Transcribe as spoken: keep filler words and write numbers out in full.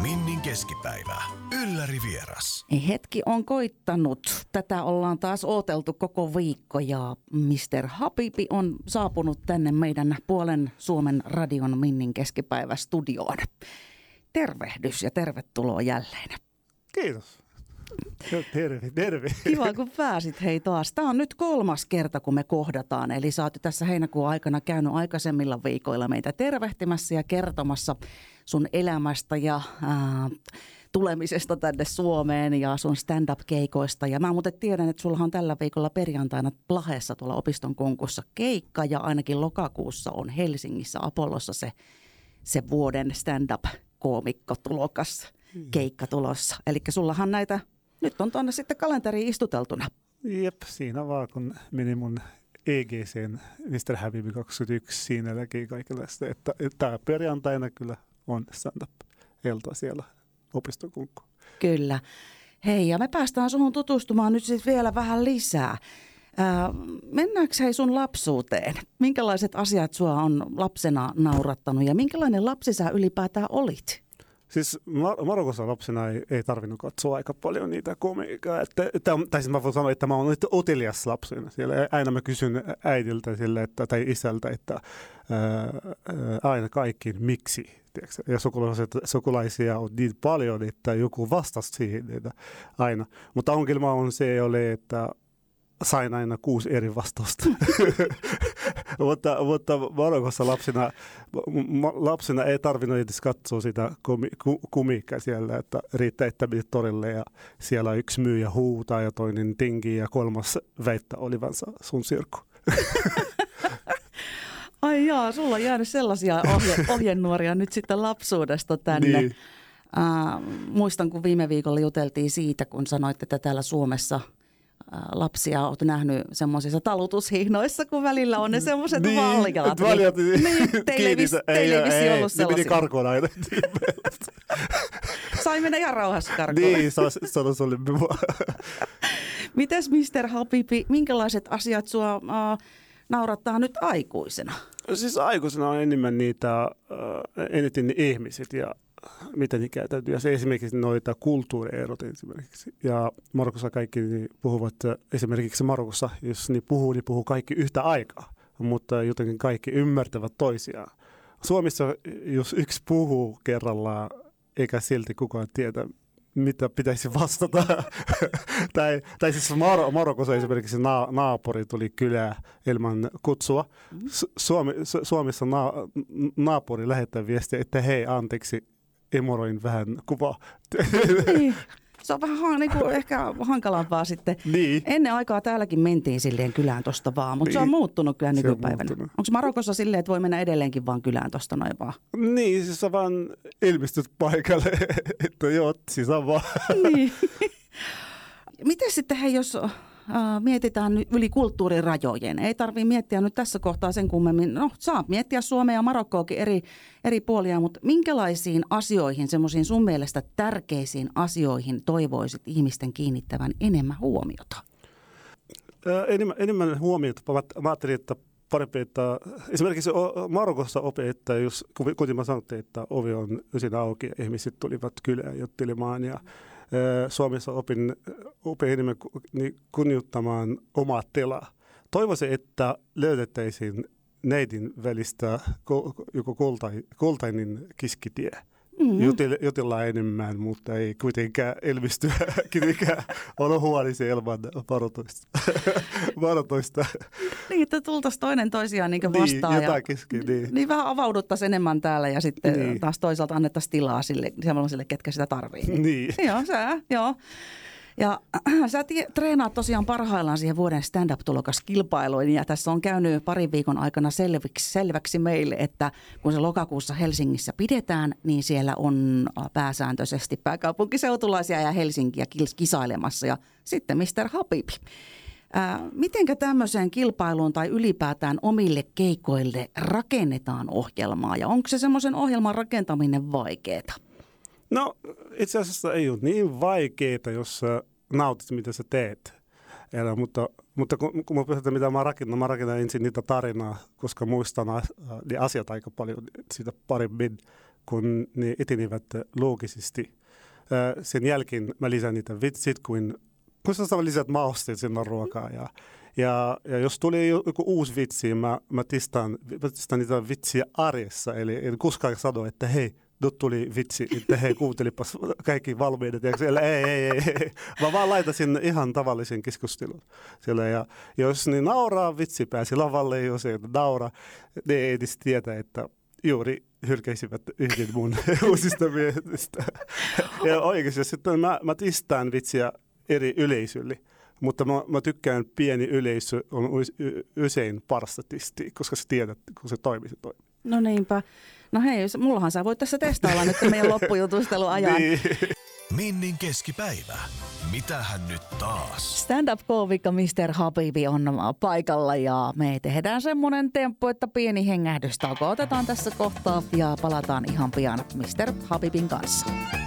Minnin keskipäivä. Ylläri vieras. Hetki on koittanut. Tätä ollaan taas ooteltu koko viikko ja mister Habibi on saapunut tänne meidän puolen Suomen radion Minnin keskipäivä studioon. Tervehdys ja tervetuloa jälleen. Kiitos. Terve, terve. Kiva, kun pääsit hei taas. Tämä on nyt kolmas kerta, kun me kohdataan. Eli sä oot tässä heinäkuun aikana käynyt aikaisemmilla viikoilla meitä tervehtimässä ja kertomassa sun elämästä ja ää, tulemisesta tänne Suomeen ja sun stand-up-keikoista. Ja mä muuten tiedän, että sulla on tällä viikolla perjantaina Plaheessa tuolla opiston konkussa keikka ja ainakin lokakuussa on Helsingissä Apollossa se, se vuoden stand-up-koomikko-tulokas keikka tulossa. Eli sullahan näitä nyt on tuonne sitten kalenteriin istuteltuna. Jep, siinä vaan kun meni mun E G C:n mister Habibi kaksikymmentäyksi siinä näki kaikenlaista, että, että perjantaina kyllä on stand-up-eltoa siellä opistokunkku. Kyllä. Hei, ja me päästään suhun tutustumaan nyt sitten vielä vähän lisää. Ää, mennäänkö hei sun lapsuuteen? Minkälaiset asiat sua on lapsena naurattanut ja minkälainen lapsi sä ylipäätään olit? Siis Mar- Marokossa lapsena ei, ei tarvinnut katsoa aika paljon niitä komiikkaa. Että, että, tai siis mä voin sanoa, että mä oon utelias lapsena. Siellä aina mä kysyn äidiltä sille, että, tai isältä, että ää, aina kaikkiin miksi. Tiedätkö? Ja sukulaiset, sukulaisia on niin paljon, että joku vastasi siihen että aina. Mutta ongelma on se, oli, että sain aina kuusi eri vastausta. mutta, mutta Marokossa lapsena, lapsena ei tarvinnut edes katsoa sitä komi, ku, komiikkaa siellä, että riittää, että menit torille ja siellä yksi myyjä huutaa ja toinen tinki ja kolmas väittää olivansa sun sirkku. Ai jaa, sulla on jäänyt sellaisia ohje, ohjenuoria nyt sitten lapsuudesta tänne. Niin. Äh, muistan, kun viime viikolla juteltiin siitä, kun sanoit, että täällä Suomessa lapsia olet nähnyt semmoisissa talutushihnoissa, kun välillä on ne semmoiset niin, valjaat. Valjaat, niin, niin, teille ei vissi ollut sellaisia. Ne piti karkoon aina. Sai mennä ihan rauhassa karkoon. Niin, sano se oli minua. Mites mister Habibi, minkälaiset asiat sua uh, naurattaa nyt aikuisena? Siis aikuisena on enemmän niitä, uh, eniten ihmiset ja mitä ne käytäytyy. Ja se esimerkiksi noita kulttuurierot esimerkiksi. Ja Marokossa kaikki puhuvat, esimerkiksi Marokossa, jos ne puhuu, niin puhuu kaikki yhtä aikaa. Mutta jotenkin kaikki ymmärtävät toisiaan. Suomessa, jos yksi puhuu kerrallaan, eikä silti kukaan tiedä, mitä pitäisi vastata. tai, tai siis Mar- Marokossa esimerkiksi na- naapuri tuli kylään ilman kutsua. Suomi, Suomessa na- naapuri lähettää viestiä, että hei, anteeksi, emoroin vähän kuvaa. Niin. Se on vähän niin kuin ehkä hankalampaa sitten. Niin. Ennen aikaa täälläkin mentiin silleen kylään tosta vaan, mutta niin. Se on muuttunut kyllä nykypäivänä. Onko Marokossa silleen, että voi mennä edelleenkin vaan kylään tosta noin vaan? Niin, siis on vaan ilmestyt paikalle, että joo, siis on vaan. Niin. Miten sitten hei, jos Uh, mietitään yli kulttuurin rajojen. Ei tarvitse miettiä nyt tässä kohtaa sen kummemmin. No, saa miettiä Suomea ja Marokkoakin eri, eri puolia, mutta minkälaisiin asioihin, semmoisiin sun mielestä tärkeisiin asioihin toivoisit ihmisten kiinnittävän enemmän huomiota? Äh, enemmän, enemmän huomiota. Mä ajattelin, että parempi, että esimerkiksi Marokossa opi, että jos, kuten mä sanottiin, että ovi on ysin auki ja ihmiset tulivat kylään juttelemaan ja Suomessa opin, opin enemmän kunnioittamaan omaa tilaa. Toivoisin, että löydettäisiin neidin välistä joku kultain, kultainen kiskitie. Mm-hmm. Jutel, jutellaan enemmän, mutta ei kuitenkaan elvistyä, kuitenkaan olla huolisia ilman varoitoista. varoitoista. Niin, että tultaisiin toinen toisiaan niin vastaan. Niin, ja, kesken, niin. niin vähän avauduttaisiin enemmän täällä ja sitten niin. taas toisaalta annettaisiin tilaa sille, sellaisille, ketkä sitä tarvitsee. Niin. Joo, sä, joo. Ja äh, sä tie, treenaat tosiaan parhaillaan siihen vuoden stand-up-tulokaskilpailuun ja tässä on käynyt parin viikon aikana selväksi, selväksi meille, että kun se lokakuussa Helsingissä pidetään, niin siellä on pääsääntöisesti pääkaupunkiseutulaisia ja Helsinkiä kisailemassa ja sitten mister Habibi. Äh, mitenkä tämmöiseen kilpailuun tai ylipäätään omille keikoille rakennetaan ohjelmaa ja onko se semmoisen ohjelman rakentaminen vaikeaa? No itse asiassa ei ole niin vaikeaa, jos sä nautit, mitä sä teet. Eli, mutta mutta kun, kun mä puhutaan, mitä mä rakennan, mä rakennan ensin niitä tarinaa, koska muistan ne asiat aika paljon siitä paremmin kun ne etenivät loogisesti. Sen jälkeen mä lisään niitä vitsit, kun, kun sä lisät mausteet sinne ruokaa. Ja, ja, ja jos tulee joku uusi vitsi, mä, mä, tistaan, mä tistaan niitä vitsiä arjessa. Eli en koskaan sano, että hei, nyt tuli vitsi, että hei, kuuntelipas kaikki valmiidet. Ja siellä, ei, ei, ei, ei. Mä vaan laitasin ihan tavallisen keskustelun. Siellä, ja jos ne nauraa vitsi pääsi lavalle, jos ei nauraa, ne ei edes tietä, että juuri hylkäisivät yhden mun uusista miehistä. Ja oikeasti sitten mä, mä tistaan vitsiä eri yleisölle, mutta mä, mä tykkään pieni yleisö on usein parasta tistiä, koska sä tiedät, kun se toimii, se toimii. No niinpä. No hei, mullahan sä voit tässä testailla nyt meidän loppujutustelun ajan. Niin. Minnin keskipäivä. Mitähän nyt taas? Stand-up-koovikko mister Habibi on paikalla ja me tehdään semmonen temppu, että pieni hengähdystauko otetaan tässä kohtaa ja palataan ihan pian mister Habibin kanssa.